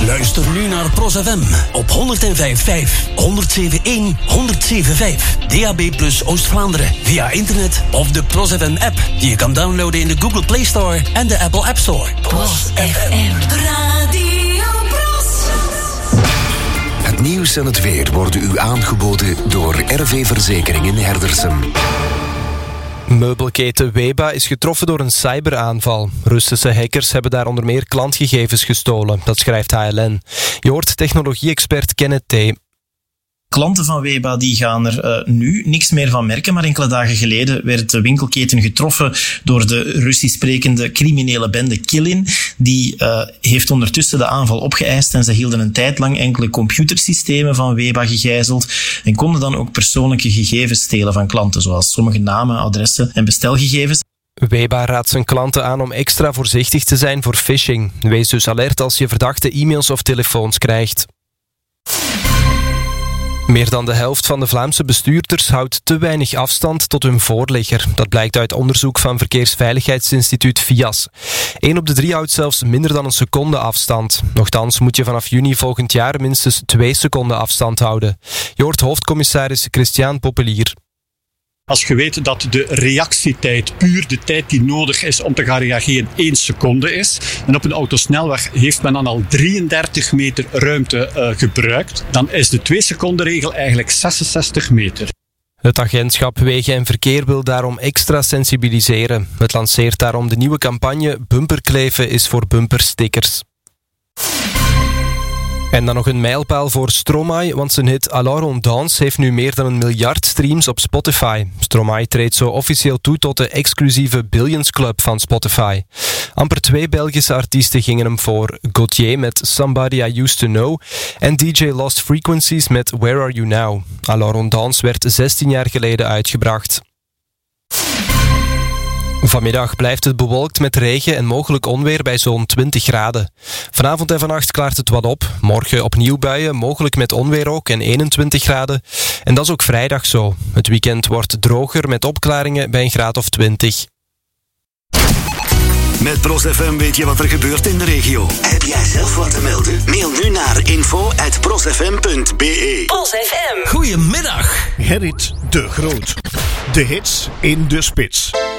Luister nu naar Pros FM op 105.5, 107.1, 107.5. DAB+ Oost-Vlaanderen via internet of de Pros FM app die je kan downloaden in de Google Play Store en de Apple App Store. Pros FM Radio Pros. Het nieuws en het weer worden u aangeboden door RV Verzekeringen Herdersum. Meubelketen Weba is getroffen door een cyberaanval. Russische hackers hebben daar onder meer klantgegevens gestolen. Dat schrijft HLN. Je hoort technologie-expert Kenneth T. Klanten van Weba die gaan er nu niks meer van merken, maar enkele dagen geleden werd de winkelketen getroffen door de Russisch sprekende criminele bende Killin. Die heeft ondertussen de aanval opgeëist en ze hielden een tijd lang enkele computersystemen van Weba gegijzeld en konden dan ook persoonlijke gegevens stelen van klanten, zoals sommige namen, adressen en bestelgegevens. Weba raadt zijn klanten aan om extra voorzichtig te zijn voor phishing. Wees dus alert als je verdachte e-mails of telefoons krijgt. Meer dan de helft van de Vlaamse bestuurders houdt te weinig afstand tot hun voorligger. Dat blijkt uit onderzoek van Verkeersveiligheidsinstituut VIAS. 1 op de 3 houdt zelfs minder dan een seconde afstand. Nochtans moet je vanaf juni volgend jaar minstens 2 seconden afstand houden. Je hoort hoofdcommissaris Christian Popelier. Als je weet dat de reactietijd, puur de tijd die nodig is om te gaan reageren, 1 seconde is. En op een autosnelweg heeft men dan al 33 meter ruimte gebruikt. Dan is de 2-seconden-regel eigenlijk 66 meter. Het agentschap Wegen en Verkeer wil daarom extra sensibiliseren. Het lanceert daarom de nieuwe campagne Bumperkleven is voor bumperstickers. En dan nog een mijlpaal voor Stromae, want zijn hit Alors on danse heeft nu meer dan 1 miljard streams op Spotify. Stromae treedt zo officieel toe tot de exclusieve Billions Club van Spotify. Amper 2 Belgische artiesten gingen hem voor. Gauthier met Somebody I Used To Know en DJ Lost Frequencies met Where Are You Now. Alors on danse werd 16 jaar geleden uitgebracht. Vanmiddag blijft het bewolkt met regen en mogelijk onweer bij zo'n 20 graden. Vanavond en vannacht klaart het wat op. Morgen opnieuw buien, mogelijk met onweer ook en 21 graden. En dat is ook vrijdag zo. Het weekend wordt droger met opklaringen bij een graad of 20. Met Pros FM weet je wat er gebeurt in de regio. Heb jij zelf wat te melden? Mail nu naar info@prosfm.be. Pros FM. Goedemiddag. Gerrit de Groot. De hits in de spits.